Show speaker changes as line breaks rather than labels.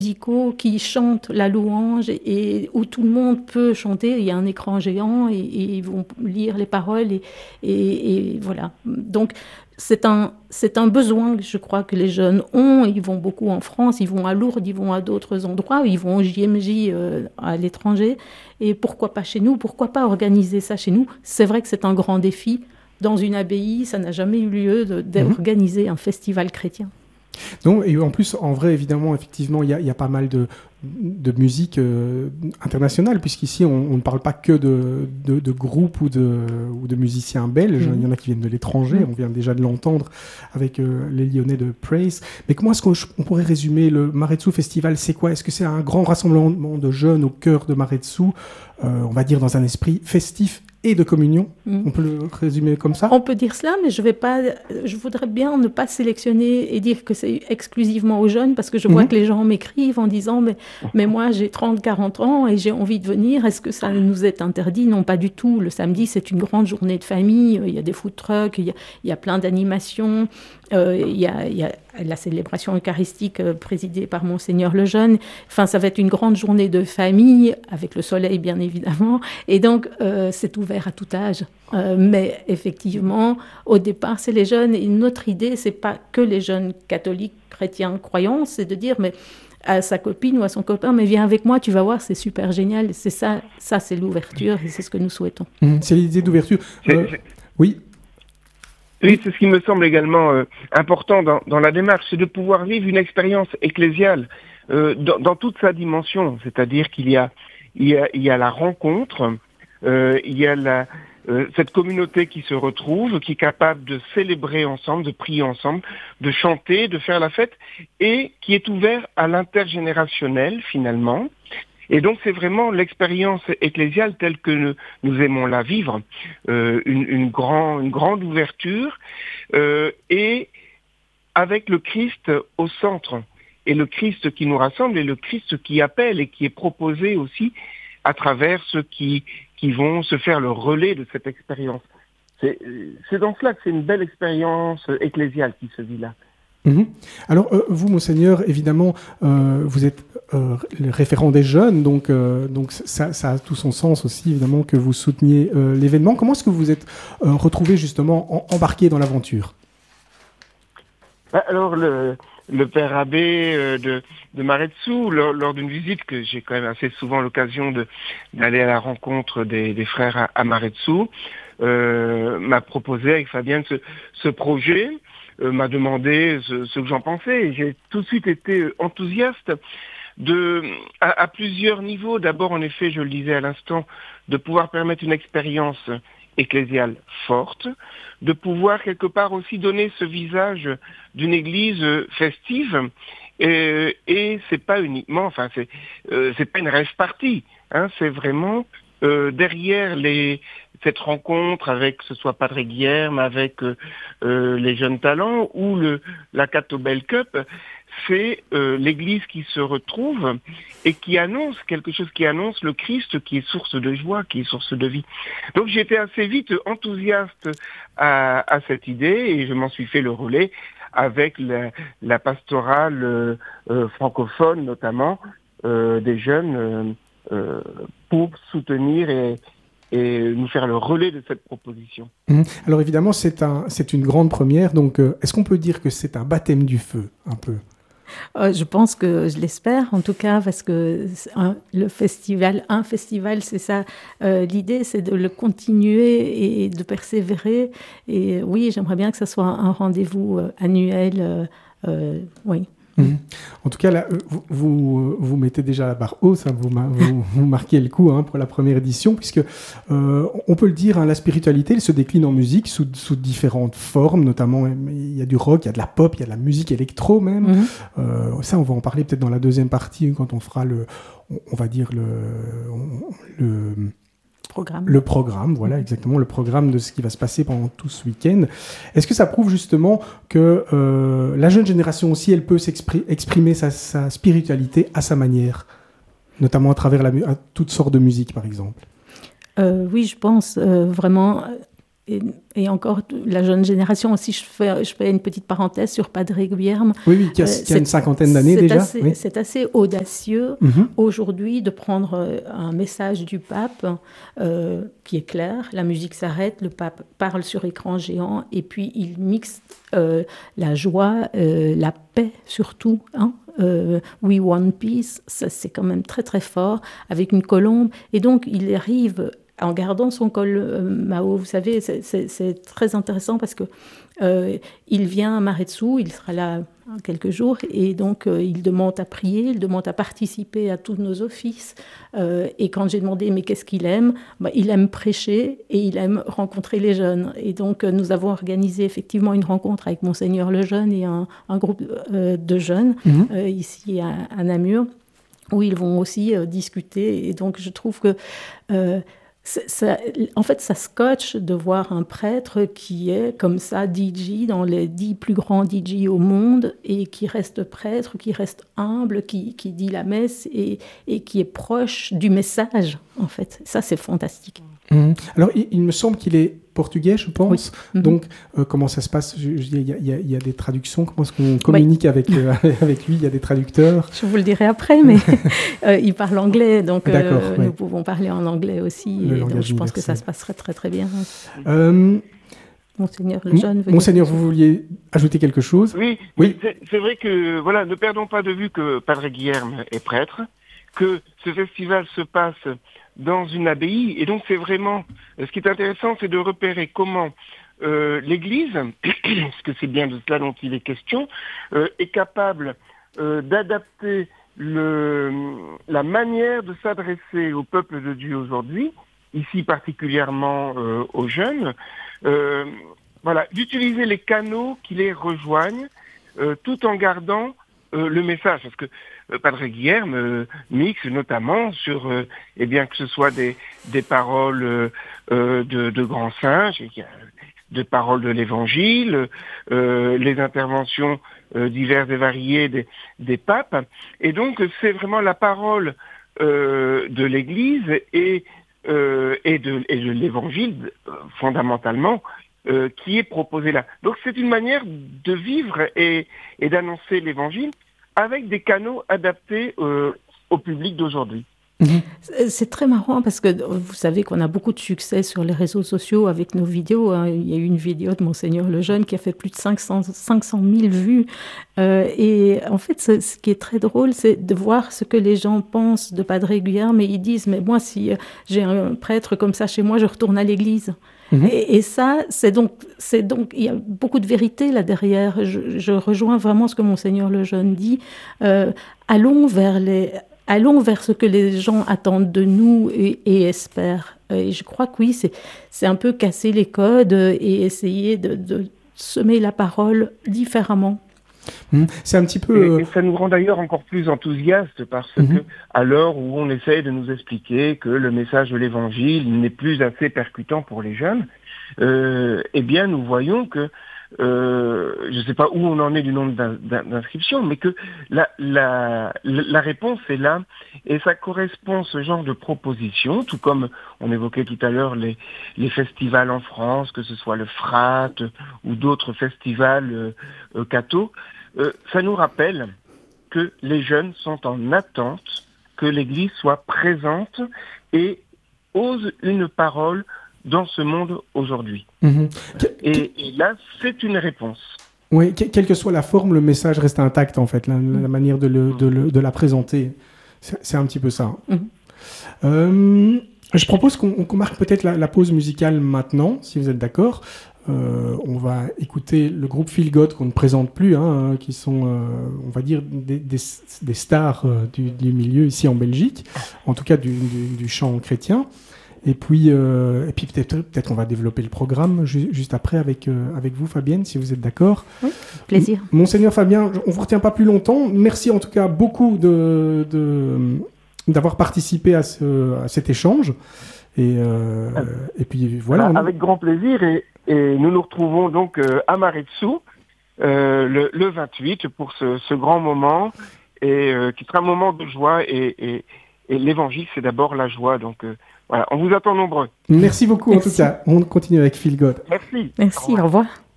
musicaux qui chantent la louange et où tout le monde peut chanter. Il y a un écran géant et ils vont lire les paroles et voilà. Donc c'est un besoin, je crois, que les jeunes ont. Ils vont beaucoup en France, ils vont à Lourdes, ils vont à d'autres endroits, ils vont au JMJ à l'étranger. Et pourquoi pas chez nous? Pourquoi pas organiser ça chez nous? C'est vrai que c'est un grand défi. Dans une abbaye, ça n'a jamais eu lieu d'organiser un festival chrétien.
Non, et en plus, en vrai, évidemment, effectivement, il y a pas mal de musique internationale, puisqu'ici, on ne parle pas que de groupes ou de musiciens belges. Il y en a qui viennent de l'étranger. On vient déjà de l'entendre avec les Lyonnais de Praise. Mais comment est-ce qu'on pourrait résumer le Maretsu Festival? C'est quoi? Est-ce que c'est un grand rassemblement de jeunes au cœur de Maretsu, on va dire dans un esprit festif et de communion? On peut le résumer comme ça?
On peut dire cela, mais je voudrais bien ne pas sélectionner et dire que c'est exclusivement aux jeunes, parce que je vois que les gens m'écrivent en disant mais moi j'ai 30, 40 ans et j'ai envie de venir, est-ce que ça nous est interdit? Non, pas du tout. Le samedi, c'est une grande journée de famille, il y a des food trucks, il y a plein d'animations, il y a la célébration eucharistique présidée par Monseigneur Lejeune. Enfin, ça va être une grande journée de famille, avec le soleil bien évidemment, et donc c'est ouvert à tout âge. Mais effectivement, au départ, c'est les jeunes, et notre idée, c'est pas que les jeunes catholiques, chrétiens, croyants, c'est de dire, mais à sa copine ou à son copain, mais viens avec moi, tu vas voir, c'est super génial. C'est ça c'est l'ouverture, et c'est ce que nous souhaitons.
C'est l'idée d'ouverture. Oui.
Oui, c'est ce qui me semble également important dans la démarche, c'est de pouvoir vivre une expérience ecclésiale dans toute sa dimension. C'est-à-dire qu'il y a la rencontre, il y a cette communauté qui se retrouve, qui est capable de célébrer ensemble, de prier ensemble, de chanter, de faire la fête, et qui est ouvert à l'intergénérationnel finalement. Et donc c'est vraiment l'expérience ecclésiale telle que nous aimons la vivre, une grande ouverture, et avec le Christ au centre, et le Christ qui nous rassemble, et le Christ qui appelle et qui est proposé aussi à travers ceux qui vont se faire le relais de cette expérience. C'est dans cela que c'est une belle expérience ecclésiale qui se vit là.
Alors, vous, Monseigneur, évidemment, vous êtes le référent des jeunes, donc ça a tout son sens aussi, évidemment, que vous souteniez l'événement. Comment est-ce que vous êtes retrouvé, justement, embarqué dans l'aventure?
Alors, le père abbé de Maretsu, lors d'une visite que j'ai quand même assez souvent l'occasion d'aller à la rencontre des frères à Maretsu, m'a proposé avec Fabien ce projet, m'a demandé ce que j'en pensais, et j'ai tout de suite été enthousiaste à plusieurs niveaux. D'abord, en effet, je le disais à l'instant, de pouvoir permettre une expérience ecclésiale forte, de pouvoir quelque part aussi donner ce visage d'une église festive, et c'est pas uniquement, enfin c'est pas une rêve partie, hein, c'est vraiment derrière cette rencontre avec, que ce soit Padre Guilherme, avec les jeunes talents ou la Cato Bell Cup, c'est l'Église qui se retrouve et qui annonce quelque chose, qui annonce le Christ qui est source de joie, qui est source de vie. Donc j'étais assez vite enthousiaste à cette idée, et je m'en suis fait le relais avec la pastorale francophone notamment des jeunes pour soutenir et nous faire le relais de cette proposition.
Alors évidemment, c'est une grande première, donc est-ce qu'on peut dire que c'est un baptême du feu, un peu?
Je pense que je l'espère, en tout cas, parce que un festival, c'est ça. L'idée, c'est de le continuer et de persévérer. Et oui, j'aimerais bien que ce soit un rendez-vous annuel. Oui.
En tout cas, là, vous mettez déjà la barre haute, hein, vous marquez le coup pour la première édition, puisque on peut le dire, la spiritualité, elle se décline en musique sous différentes formes, notamment il y a du rock, il y a de la pop, il y a de la musique électro même. Ça, on va en parler peut-être dans la deuxième partie, quand on fera on va dire le programme, voilà, exactement, le programme de ce qui va se passer pendant tout ce week-end. Est-ce que ça prouve justement que la jeune génération aussi, elle peut exprimer sa spiritualité à sa manière, notamment à travers toutes sortes de musique, par exemple?
Oui, je pense vraiment. et encore la jeune génération aussi, je fais une petite parenthèse sur Padre Guilherme.
Oui, qui a une cinquantaine d'années déjà. Oui.
C'est assez audacieux aujourd'hui de prendre un message du pape qui est clair. La musique s'arrête, le pape parle sur écran géant et puis il mixe la joie, la paix surtout. We want peace, ça, c'est quand même très très fort, avec une colombe. Et donc il arrive, en gardant son col Mao, vous savez, c'est très intéressant parce que il vient à Maretsu, il sera là quelques jours, et donc il demande à prier, il demande à participer à tous nos offices. Et quand j'ai demandé mais qu'est-ce qu'il aime, il aime prêcher et il aime rencontrer les jeunes. Et donc nous avons organisé effectivement une rencontre avec Monseigneur Lejeune et un groupe de jeunes ici à Namur, où ils vont aussi discuter. Et donc je trouve que en fait, ça scotche de voir un prêtre qui est comme ça DJ dans les 10 plus grands DJ au monde et qui reste prêtre, qui reste humble, qui dit la messe et qui est proche du message, en fait. Ça, c'est fantastique.
Alors, il me semble qu'il est portugais, je pense. Oui. Donc, comment ça se passe ? Il y a des traductions. Comment est-ce qu'on communique avec lui ? Il y a des traducteurs.
Je vous le dirai après, mais il parle anglais, donc nous pouvons parler en anglais aussi. Et donc, je pense que ça se passerait très, très bien. Monseigneur Lejeune.
Monseigneur, vous vouliez ajouter quelque chose ?
Oui. C'est vrai que, voilà, ne perdons pas de vue que Padre Guilherme est prêtre, que ce festival se passe dans une abbaye, et donc c'est vraiment, ce qui est intéressant, c'est de repérer comment l'Église, parce que c'est bien de cela dont il est question, est capable d'adapter la manière de s'adresser au peuple de Dieu aujourd'hui, ici particulièrement aux jeunes, d'utiliser les canaux qui les rejoignent, tout en gardant le message, parce que Padre Guilherme mixe notamment sur, que ce soit des paroles de grands saints, de paroles de l'Évangile, les interventions diverses et variées des papes, et donc c'est vraiment la parole de l'Église et de l'Évangile fondamentalement qui est proposée là. Donc c'est une manière de vivre et d'annoncer l'Évangile avec des canaux adaptés au public d'aujourd'hui.
C'est très marrant parce que vous savez qu'on a beaucoup de succès sur les réseaux sociaux avec nos vidéos. Il y a eu une vidéo de Monseigneur Lejeune qui a fait plus de 500 000 vues. Et en fait, ce qui est très drôle, c'est de voir ce que les gens pensent de Padre Guilherme. Mais ils disent, mais moi, si j'ai un prêtre comme ça chez moi, je retourne à l'église. Et ça, c'est donc, il y a beaucoup de vérité là derrière. Je rejoins vraiment ce que Monseigneur Lejeune dit. Allons vers ce que les gens attendent de nous et espèrent. Et je crois que oui, c'est un peu casser les codes et essayer de semer la parole différemment.
C'est un petit peu...
Et ça nous rend d'ailleurs encore plus enthousiastes parce que à l'heure où on essaye de nous expliquer que le message de l'Évangile n'est plus assez percutant pour les jeunes, nous voyons que je ne sais pas où on en est du nombre d'inscriptions, mais que la réponse est là, et ça correspond à ce genre de proposition, tout comme on évoquait tout à l'heure les festivals en France, que ce soit le FRAT ou d'autres festivals catho, ça nous rappelle que les jeunes sont en attente que l'Église soit présente et ose une parole dans ce monde aujourd'hui. Et là, c'est une réponse.
Oui, quelle que soit la forme, le message reste intact, en fait, la manière de la présenter. C'est un petit peu ça. Je propose qu'on marque peut-être la pause musicale maintenant, si vous êtes d'accord. On va écouter le groupe Feel God qu'on ne présente plus, qui sont, on va dire, des stars du milieu ici en Belgique, en tout cas du chant chrétien. Et puis peut-être qu'on va développer le programme juste après avec vous, Fabienne, si vous êtes d'accord.
Oui, plaisir.
Monseigneur Fabien, on ne vous retient pas plus longtemps. Merci en tout cas beaucoup d'avoir participé à cet échange. Et puis voilà.
Avec grand plaisir. Et nous nous retrouvons donc à Maretsu le 28 pour ce grand moment et qui sera un moment de joie. Et l'évangile, c'est d'abord la joie. Donc Voilà, on vous attend nombreux.
Merci beaucoup en tout cas. On continue avec Feel God.
Merci.
Merci, au revoir.